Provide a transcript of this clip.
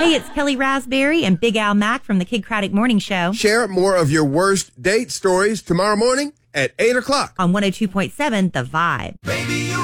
Hey, it's Kelly Raspberry and Big Al Mack from the Kid Craddock Morning Show. Share more of your worst date stories tomorrow morning at 8 o'clock on 102.7 The Vibe. Baby,